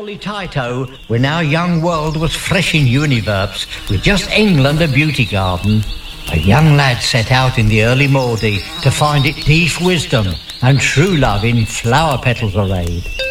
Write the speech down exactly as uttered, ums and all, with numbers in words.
Holy Tito, when our young world was fresh in univerbs, with just England a beauty garden, a young lad set out in the early Maudie to find it deep wisdom and true love in flower petals arrayed.